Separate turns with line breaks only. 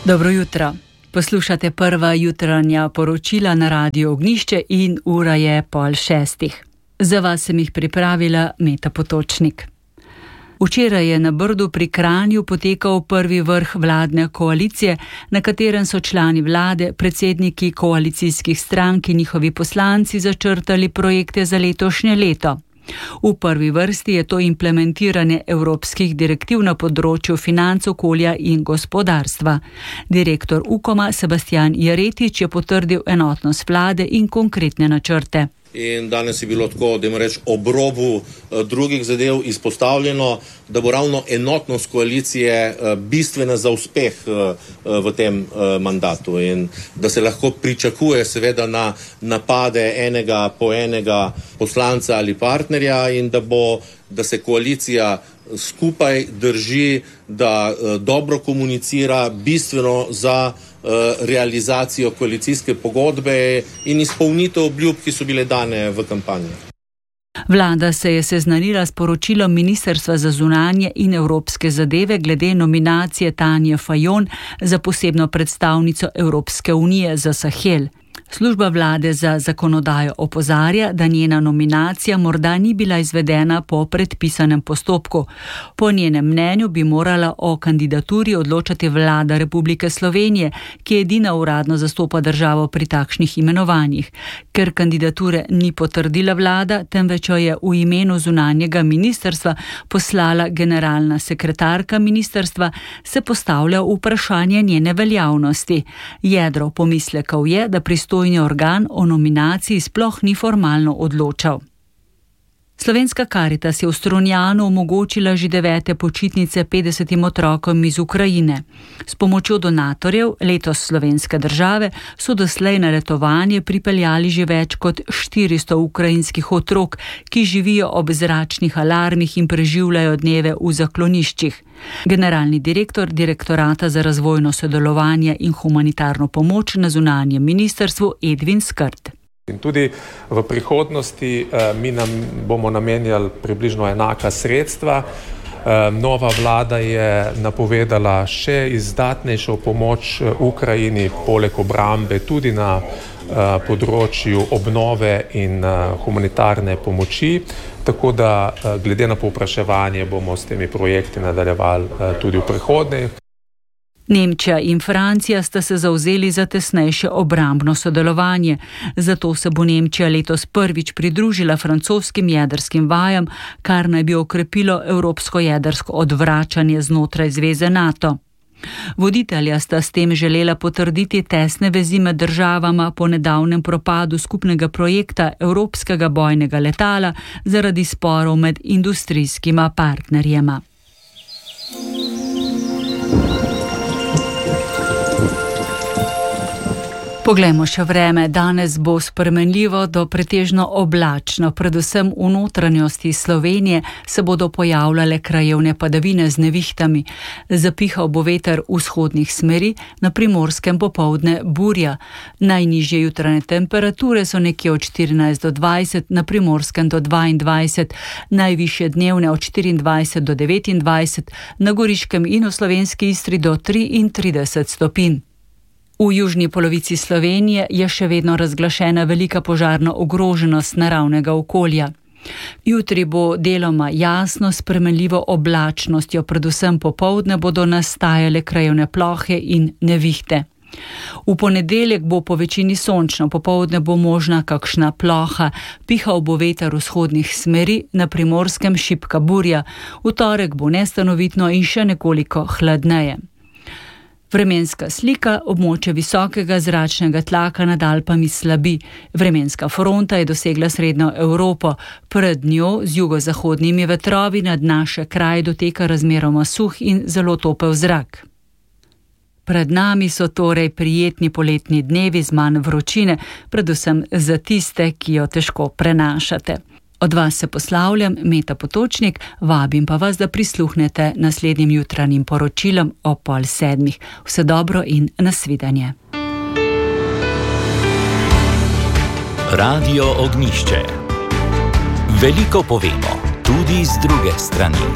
Dobro jutro. Poslušate prva jutranja poročila na Radiu Ognjišče in ura je 5:30. Za vas sem jih pripravila Meta Potočnik. Včeraj je na Brdu pri Kranju potekal prvi vrh vladne koalicije, na katerem so člani vlade, predsedniki koalicijskih strank in njihovi poslanci začrtali projekte za letošnje leto. V prvi vrsti je to implementiranje evropskih direktiv na področju financ, okolja in gospodarstva. Direktor Ukoma Sebastian Jeretič je potrdil enotnost vlade in konkretne načrte.
In danes je bilo tako, da reč, ob robu drugih zadev izpostavljeno, da bo ravno enotnost koalicije bistvena za uspeh v tem mandatu in da se lahko pričakuje seveda na napade enega poslanca ali partnerja in da se koalicija skupaj drži, da dobro komunicira, bistveno za realizacijo koalicijske pogodbe in izpolnitev obljub, ki so bile dane v kampanji.
Vlada se je seznanila s poročilom Ministrstva za zunanje in evropske zadeve glede nominacije Tanje Fajon za posebno predstavnico Evropske unije za Sahel. Služba vlade za zakonodajo opozarja, da njena nominacija morda ni bila izvedena po predpisanem postopku. Po njenem mnenju bi morala o kandidaturi odločati vlada Republike Slovenije, ki edina uradno zastopa državo pri takšnih imenovanjih. Ker kandidature ni potrdila vlada, temveč jo je v imenu zunanjega ministrstva poslala generalna sekretarka ministrstva, se postavlja vprašanje njene veljavnosti. Jedro pomislekov je, da pristojni organ o nominaciji sploh ni formalno odločal. Slovenska Karitas je v Strunjanu omogočila že 9. počitnice 50 otrokom iz Ukrajine. S pomočjo donatorjev, letos slovenske države, so doslej na letovanje pripeljali že več kot 400 ukrajinskih otrok, ki živijo ob zračnih alarmih in preživljajo dneve v zakloniščih. Generalni direktor Direktorata za razvojno sodelovanje in humanitarno pomoč na zunanjem ministrstvu Edvin Skrt.
In tudi v prihodnosti bomo namenjali približno enaka sredstva. Nova vlada je napovedala še izdatnejšo pomoč Ukrajini, poleg obrambe, tudi na področju obnove in humanitarne pomoči. Tako da glede na povpraševanje bomo s temi projekti nadaljevali tudi v prihodnje.
Nemčija in Francija sta se zavzeli za tesnejše obrambno sodelovanje. Zato se bo Nemčija letos prvič pridružila francoskim jedrskim vajam, kar naj bi okrepilo evropsko jedrsko odvračanje znotraj zveze NATO. Voditelja sta s tem želela potrditi tesne vezi med državama po nedavnem propadu skupnega projekta evropskega bojnega letala zaradi sporov med industrijskima partnerjema. Poglejmo še vreme. Danes bo spremenljivo do pretežno oblačno. Predvsem v notranjosti Slovenije se bodo pojavljale krajevne padavine z nevihtami. Zapihal bo veter vzhodnih smeri, na Primorskem popoldne burja. Najnižje jutranje temperature so nekje od 14 do 20, na Primorskem do 22, najvišje dnevne od 24 do 29, na Goriškem in v Slovenski Istri do 33 stopinj. V južni polovici Slovenije je še vedno razglašena velika požarna ogroženost naravnega okolja. Jutri bo deloma jasno, s spremenljivo oblačnostjo, predvsem popoldne bodo nastajale krajevne plohe in nevihte. V ponedeljek bo po večini sončno, popoldne bo možna kakšna ploha, pihal bo veter vzhodnih smeri, na Primorskem šibka burja, v torek bo nestanovitno in še nekoliko hladneje. Vremenska slika: območje visokega zračnega tlaka nad Alpami slabi. Vremenska fronta je dosegla srednjo Evropo. Pred njo z jugozahodnimi vetrovi nad naše kraje doteka razmeroma suh in zelo topel zrak. Pred nami so torej prijetni poletni dnevi z manj vročine, predvsem za tiste, ki jo težko prenašate. Od vas se poslavljam, Meta Potočnik, vabim pa vas, da prisluhnete naslednjim jutranjim poročilom o 6:30. Vse dobro in nasvidenje.
Radio Ognjišče. Veliko povemo, tudi z druge strani.